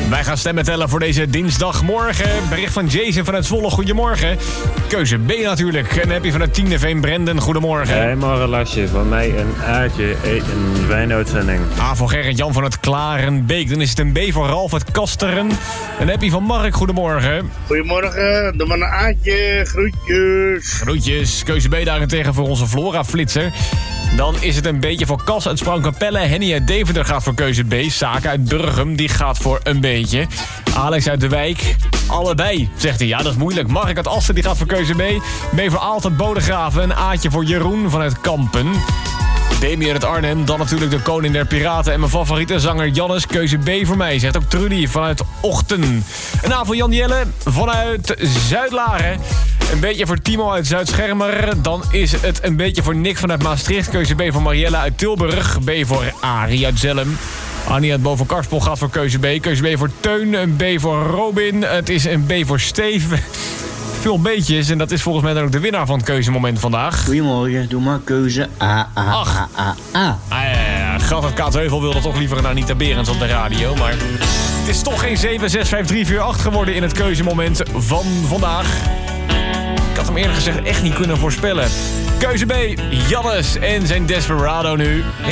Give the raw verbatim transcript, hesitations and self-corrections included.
Wij gaan stemmen tellen voor deze dinsdagmorgen. Bericht van Jason vanuit Zwolle, goedemorgen. Keuze B natuurlijk. En heb je vanuit Tiendeveen, Brendan, goedemorgen. Hey, morgen Lasje. Van mij een Aatje, een wijnuitzending. A voor Gerrit-Jan van het Klarenbeek. Dan is het een B voor Ralf uit Kasteren. En heb je van Mark, goedemorgen. Goedemorgen, doe maar een Aatje, groetjes. Groetjes. Keuze B daarentegen voor onze Flora-flitser. Dan is het een beetje voor Cas uit Sprangkapelle. Henny uit Deventer gaat voor keuze B. Zaken uit Burgum, die gaat voor een beetje. Alex uit de Wijk, allebei, zegt hij. Ja, dat is moeilijk. Mark uit Assen, die gaat voor keuze B. B voor Aalst uit Bodegraven. Een Aatje voor Jeroen vanuit Kampen. Damian uit Arnhem, dan natuurlijk de koning der piraten. En mijn favoriete zanger Jannes, keuze B voor mij. Zegt ook Trudy vanuit Ochten. Een A voor Jan Jelle vanuit Zuidlaren. Een beetje voor Timo uit Zuid-Schermer. Dan is het een beetje voor Nick vanuit Maastricht. Keuze B voor Marielle uit Tilburg. B voor Arie uit Zellem. Annie uit Boven Karspel gaat voor keuze B. Keuze B voor Teun. Een B voor Robin. Het is een B voor Steve. Veel beetjes. En dat is volgens mij dan ook de winnaar van het keuzemoment vandaag. Goedemorgen, doe maar keuze A, A, Ach. A, A, A. Ah, ja, ja, ja. Gat uit Kaatsheuvel wilde toch liever naar Anita Berends op de radio. Maar het is toch geen zeven, zes, vijf, drie, vier, acht geworden in het keuzemoment van vandaag. Ik had hem eerlijk gezegd echt niet kunnen voorspellen. Keuze B, Jannes en zijn Desperado nu.